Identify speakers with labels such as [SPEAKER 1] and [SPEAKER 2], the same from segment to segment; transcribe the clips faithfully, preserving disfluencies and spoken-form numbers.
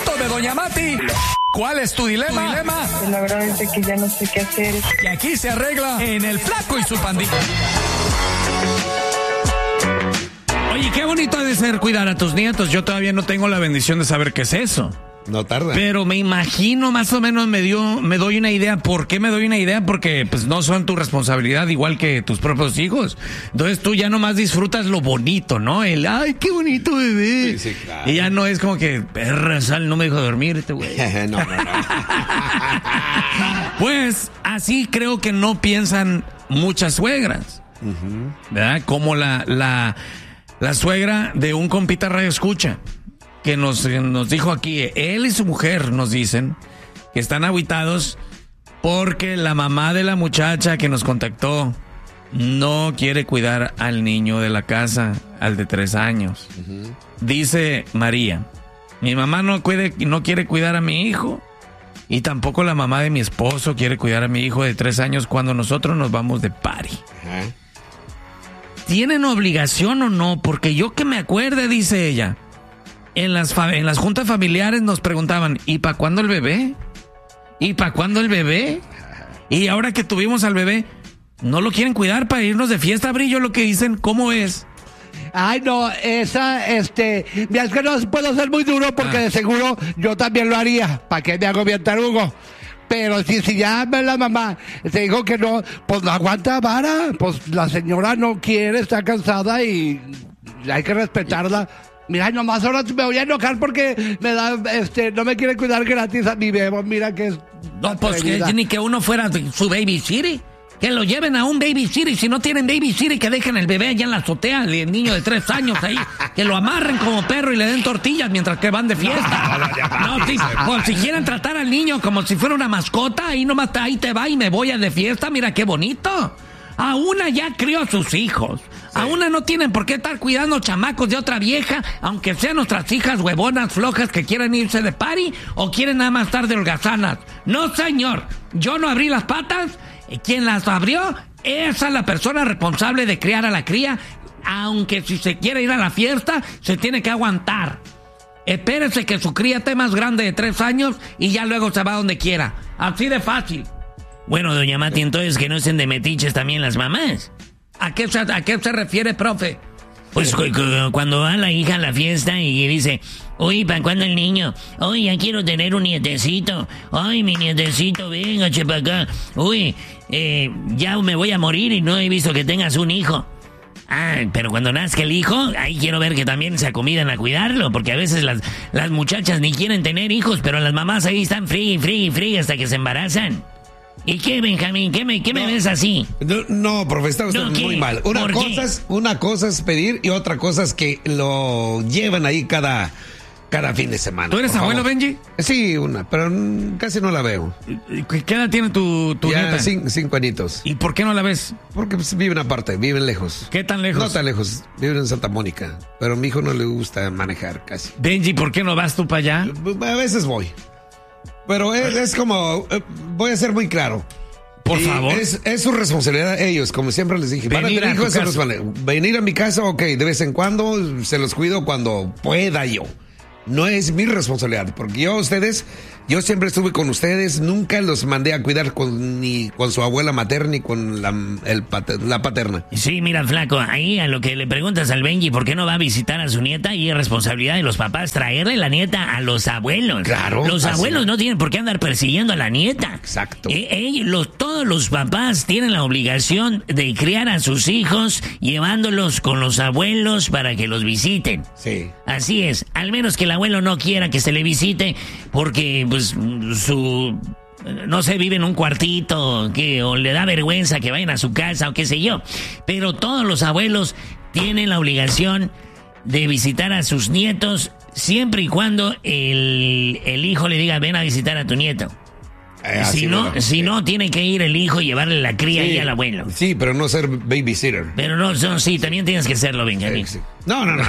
[SPEAKER 1] esto de Doña Mati. ¿Cuál es tu dilema? ¿Tu dilema?
[SPEAKER 2] Pues la verdad es de que ya no sé qué hacer.
[SPEAKER 1] Que aquí se arregla en El Flaco y su pandilla. Oye, qué bonito ha de ser cuidar a tus nietos. Yo todavía no tengo la bendición de saber qué es eso.
[SPEAKER 3] No tarda.
[SPEAKER 1] Pero me imagino, más o menos me dio, me doy una idea. ¿Por qué me doy una idea? Porque pues no son tu responsabilidad igual que tus propios hijos. Entonces tú ya nomás disfrutas lo bonito, ¿no? El, ay, qué bonito bebé.
[SPEAKER 3] Sí, sí, claro.
[SPEAKER 1] Y ya no es como que, perra, sal, no me dejo dormir este güey.
[SPEAKER 3] no, no, no.
[SPEAKER 1] Pues así creo que no piensan muchas suegras. Uh-huh. ¿Verdad? Como la, la, la suegra de un compita radio escucha. Que nos, nos dijo aquí, él y su mujer nos dicen que están agüitados porque la mamá de la muchacha que nos contactó no quiere cuidar al niño de la casa, al de tres años. Uh-huh. Dice María, mi mamá no, cuide, no quiere cuidar a mi hijo y tampoco la mamá de mi esposo quiere cuidar a mi hijo de tres años cuando nosotros nos vamos de party. Uh-huh. ¿Tienen obligación o no? Porque yo que me acuerde, dice ella, En las, fa- en las juntas familiares nos preguntaban, ¿y para cuándo el bebé? ¿Y para cuándo el bebé? Y ahora que tuvimos al bebé, ¿no lo quieren cuidar para irnos de fiesta, Brillo? Lo que dicen, ¿cómo es?
[SPEAKER 4] Ay, no, esa, este, mira, es que no puedo ser muy duro porque ah. de seguro yo también lo haría. ¿Para qué me hago bien tarugo? Pero si, si ya la mamá te dijo que no, pues no aguanta vara. Pues la señora no quiere, está cansada y hay que respetarla. Mira, nomás ahora me voy a enojar porque me da, este, no me quiere cuidar gratis a mi bebo. Mira que es.
[SPEAKER 1] No, pues que ni que uno fuera su babysitter. Que lo lleven a un babysitter. Si no tienen babysitter, que dejen el bebé allá en la azotea, el niño de tres años ahí. Que lo amarren como perro y le den tortillas mientras que van de fiesta. No, no, sí, pues si quieren tratar al niño como si fuera una mascota, ahí nomás ahí te va y me voy a de fiesta. Mira qué bonito. A una ya crió a sus hijos. Sí. A una no tienen por qué estar cuidando chamacos de otra vieja, aunque sean nuestras hijas huevonas, flojas que quieren irse de party o quieren nada más estar de holgazanas. No, señor. Yo no abrí las patas. Quien las abrió, esa es la persona responsable de criar a la cría, aunque si se quiere ir a la fiesta, se tiene que aguantar. Espérese que su cría esté más grande de tres años y ya luego se va donde quiera. Así de fácil.
[SPEAKER 5] Bueno, doña Mati, entonces que no estén de metiches también las mamás.
[SPEAKER 1] ¿A qué se, a qué se refiere, profe?
[SPEAKER 5] Pues cu- cu- cuando va la hija a la fiesta y dice, uy, ¿para cuándo el niño? Uy, ya quiero tener un nietecito. Ay, mi nietecito, venga, che, para acá. Uy, eh, ya me voy a morir y no he visto que tengas un hijo. Ah, pero cuando nazca el hijo, ahí quiero ver que también se acomidan a cuidarlo, porque a veces las, las muchachas ni quieren tener hijos, pero las mamás ahí están fríe, fríe, fríe hasta que se embarazan. ¿Y qué, Benjamín? ¿Qué me, qué me
[SPEAKER 3] no,
[SPEAKER 5] ves así?
[SPEAKER 3] No, no profe, está usted
[SPEAKER 5] no,
[SPEAKER 3] muy mal. Una cosa, es, una cosa es pedir y otra cosa es que lo llevan ahí cada, cada fin de semana.
[SPEAKER 1] ¿Tú eres abuelo, favor. Benji?
[SPEAKER 3] Sí, una, pero casi no la veo.
[SPEAKER 1] ¿Qué edad tiene tu, tu
[SPEAKER 3] ya,
[SPEAKER 1] nieta?
[SPEAKER 3] Cinco, cinco añitos.
[SPEAKER 1] ¿Y por qué no la ves?
[SPEAKER 3] Porque pues, viven aparte, viven lejos.
[SPEAKER 1] ¿Qué tan lejos?
[SPEAKER 3] No tan lejos, viven en Santa Mónica, pero a mi hijo no le gusta manejar casi.
[SPEAKER 1] Benji, ¿por qué no vas tú para allá?
[SPEAKER 3] A veces voy. Pero es, es como, voy a ser muy claro.
[SPEAKER 1] Por
[SPEAKER 3] y
[SPEAKER 1] favor.
[SPEAKER 3] Es, es su responsabilidad ellos, como siempre les dije. Van a tener hijos, es venir a mi casa, ok, de vez en cuando, se los cuido cuando pueda yo. No es mi responsabilidad, porque yo, ustedes, yo siempre estuve con ustedes, nunca los mandé a cuidar con, ni con su abuela materna ni con la, el pater, la paterna.
[SPEAKER 5] Sí, mira, flaco, ahí a lo que le preguntas al Benji, ¿por qué no va a visitar a su nieta? Y es responsabilidad de los papás traerle la nieta a los abuelos.
[SPEAKER 3] Claro.
[SPEAKER 5] Los abuelos no tienen por qué andar persiguiendo a la nieta.
[SPEAKER 3] Exacto.
[SPEAKER 5] Eh, eh, los, todos los papás tienen la obligación de criar a sus hijos llevándolos con los abuelos para que los visiten.
[SPEAKER 3] Sí.
[SPEAKER 5] Así es, al menos que el abuelo no quiera que se le visite porque pues su, no sé, vive en un cuartito que o le da vergüenza que vayan a su casa o qué sé yo, pero todos los abuelos tienen la obligación de visitar a sus nietos siempre y cuando el, el hijo le diga ven a visitar a tu nieto.
[SPEAKER 3] Eh,
[SPEAKER 5] si no,
[SPEAKER 3] no,
[SPEAKER 5] si
[SPEAKER 3] sí.
[SPEAKER 5] no, tiene que ir el hijo y llevarle la cría
[SPEAKER 3] sí,
[SPEAKER 5] ahí al abuelo.
[SPEAKER 3] Sí, pero no ser babysitter.
[SPEAKER 5] Pero no, no sí, también tienes que serlo, Benjamín.
[SPEAKER 3] Sí, sí. No, no, no, no.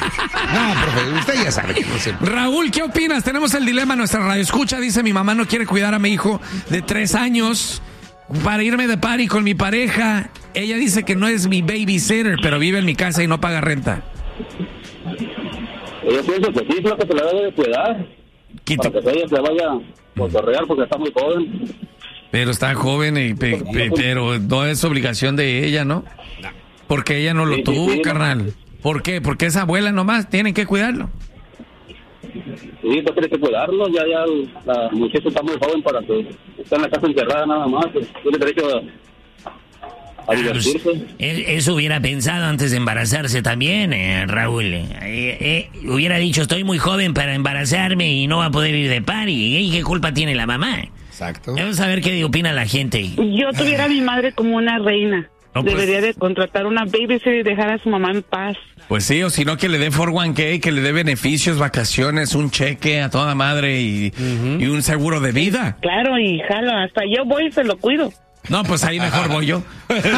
[SPEAKER 3] No, profe, usted ya sabe que no sé.
[SPEAKER 1] Raúl, ¿qué opinas? Tenemos el dilema en nuestra radio escucha. Dice, mi mamá no quiere cuidar a mi hijo de tres años para irme de party con mi pareja. Ella dice que no es mi babysitter, pero vive en mi casa y no paga renta.
[SPEAKER 6] Yo pienso que sí, es lo que te la debe de cuidar. para que ella se vaya a cotorrear porque está muy joven.
[SPEAKER 1] Pero está joven, y pe, pe, pero no es obligación de ella, ¿no? Porque ella no lo
[SPEAKER 6] Sí,
[SPEAKER 1] tuvo,
[SPEAKER 6] sí, sí,
[SPEAKER 1] carnal. ¿Por qué? Porque es abuela nomás, tienen que cuidarlo.
[SPEAKER 6] Sí, tú tienes que cuidarlo, ya, ya la muchacha está muy joven para que esté en la casa encerrada nada más, pues, tiene derecho a, a divertirse.
[SPEAKER 5] Él- Eso hubiera pensado antes de embarazarse también, eh, Raúl. Eh, eh, hubiera dicho, estoy muy joven para embarazarme y no va a poder ir de party. ¿Y qué culpa tiene la mamá?
[SPEAKER 3] Exacto.
[SPEAKER 5] Vamos a ver qué opina la gente.
[SPEAKER 2] Yo tuviera a mi madre como una reina.
[SPEAKER 1] No, pues-
[SPEAKER 2] Debería de contratar una babysitter y dejar a su mamá en paz.
[SPEAKER 1] Pues sí, o si no que le dé cuatro uno K, que le dé beneficios, vacaciones, un cheque a toda madre y, y un seguro de vida.
[SPEAKER 2] Claro, y jalo, hasta yo voy y se lo cuido.
[SPEAKER 1] No, pues ahí mejor voy yo.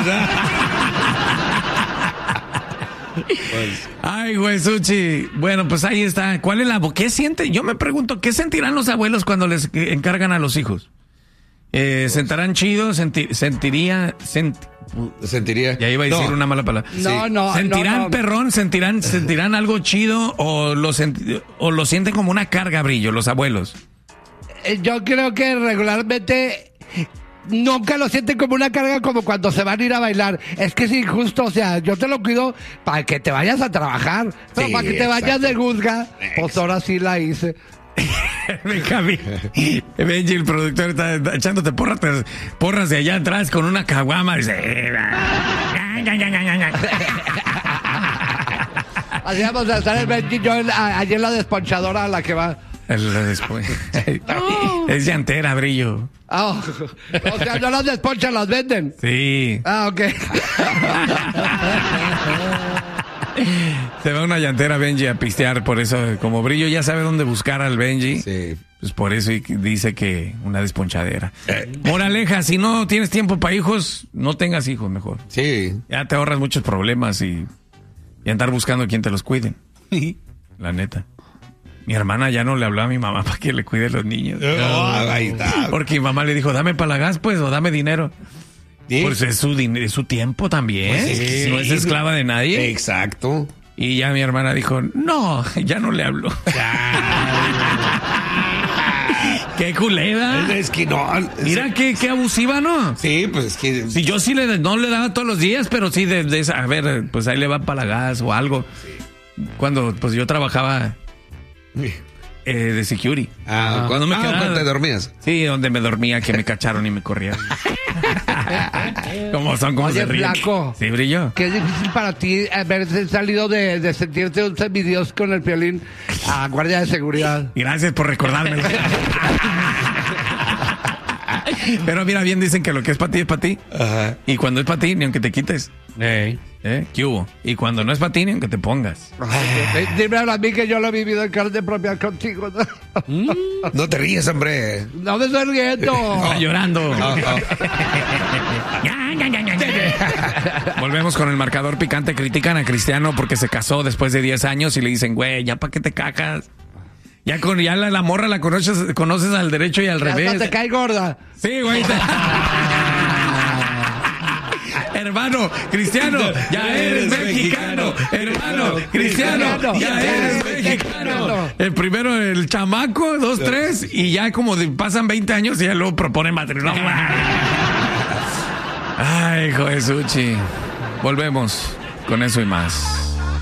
[SPEAKER 1] Ay, güey, Suchi. Bueno, pues ahí está. ¿Cuál es la... ¿Qué siente? Yo me pregunto, ¿qué sentirán los abuelos cuando les encargan a los hijos? Eh, ¿Sentarán chido? Senti- ¿Sentiría... sent-
[SPEAKER 3] Sentiría.
[SPEAKER 1] Ya iba a decir
[SPEAKER 3] No.
[SPEAKER 1] una mala palabra.
[SPEAKER 4] No, no,
[SPEAKER 1] ¿Sentirán
[SPEAKER 4] no, no.
[SPEAKER 1] perrón? ¿Sentirán, sentirán algo chido? ¿O lo, senti- ¿O lo sienten como una carga, Brillo, los abuelos?
[SPEAKER 4] Eh, Yo creo que regularmente nunca lo sienten como una carga como cuando se van a ir a bailar. Es que es injusto, o sea, yo te lo cuido para que te vayas a trabajar, pero
[SPEAKER 3] Sí,
[SPEAKER 4] para que te vayas
[SPEAKER 3] exacto.
[SPEAKER 4] de juzga, pues ahora sí la hice.
[SPEAKER 1] Benjamín, Benji, el productor, está echándote porras, porras de allá atrás con una caguama. Dice,
[SPEAKER 4] Hacíamos de estar el Benji y yo en- a- allí en la desponchadora a la que va.
[SPEAKER 1] El- después. Es llantera, Brillo.
[SPEAKER 4] Ah, o sea, no las desponchan, las venden.
[SPEAKER 1] Sí.
[SPEAKER 4] Ah, ok.
[SPEAKER 1] Se va una llantera Benji a pistear, por eso, como Brillo ya sabe dónde buscar al Benji,
[SPEAKER 3] Sí.
[SPEAKER 1] pues por eso y- dice que una desponchadera. Moraleja, si no tienes tiempo para hijos, no tengas hijos mejor.
[SPEAKER 3] Sí.
[SPEAKER 1] Ya te ahorras muchos problemas y, y andar buscando quien te los cuide. La neta. Mi hermana ya no le habló a mi mamá para que le cuide a los niños.
[SPEAKER 3] Oh, ahí está.
[SPEAKER 1] Porque mi mamá le dijo, dame para la gas, pues, o dame dinero.
[SPEAKER 3] Sí.
[SPEAKER 1] Pues es su, din- es su tiempo también.
[SPEAKER 3] Pues es que
[SPEAKER 1] No
[SPEAKER 3] sí.
[SPEAKER 1] es esclava de nadie.
[SPEAKER 3] Exacto.
[SPEAKER 1] Y ya mi hermana dijo, no, ya no le hablo. ¡Qué culera!
[SPEAKER 3] Es que no.
[SPEAKER 1] Mira qué, qué abusiva, ¿no?
[SPEAKER 3] Sí, pues es que.
[SPEAKER 1] Si yo sí le, no le daba todos los días, pero sí de, de esa- a ver, pues ahí le va para la gas o algo. Cuando pues yo trabajaba eh, de security.
[SPEAKER 3] Ah,
[SPEAKER 1] Cuando me
[SPEAKER 3] ah,
[SPEAKER 1] quedaba-
[SPEAKER 3] cuando te dormías.
[SPEAKER 1] Sí, donde me dormía, que me cacharon y me corrieron. Como son, como
[SPEAKER 4] Oye,
[SPEAKER 1] se ríen.
[SPEAKER 4] flaco.
[SPEAKER 1] Sí, Brillo.
[SPEAKER 4] Qué difícil para ti haberse salido de, de sentirte un semidios con el violín a guardia de seguridad.
[SPEAKER 1] Y gracias por recordarme. Pero mira, bien dicen que lo que es para ti es para ti.
[SPEAKER 3] Ajá.
[SPEAKER 1] Y cuando es para ti, ni aunque te quites. ¿Eh? ¿Qué hubo? Y cuando no es para ti, ni aunque te pongas.
[SPEAKER 4] Eh, Dime a mí que yo lo he vivido en carne propia contigo.
[SPEAKER 3] No te ríes, hombre.
[SPEAKER 4] No me estoy riendo.
[SPEAKER 1] Está llorando.
[SPEAKER 3] Ah, ah.
[SPEAKER 5] Ya, ya, ya, ya, ya.
[SPEAKER 1] Volvemos con el marcador picante. Critican a Cristiano porque se casó después de diez años y le dicen, güey, ¿ya para qué te cajas? Ya con ya la, la morra la conoces, conoces al derecho y al
[SPEAKER 4] Hasta
[SPEAKER 1] revés.
[SPEAKER 4] te cae gorda.
[SPEAKER 1] Sí, güey. Hermano, Cristiano, ya eres mexicano. Hermano, Cristiano, ya eres mexicano. El primero, el chamaco, dos, tres, y ya como de- pasan veinte años y ya luego propone matrimonio. Ay, hijo de Suchi. Volvemos con eso y más.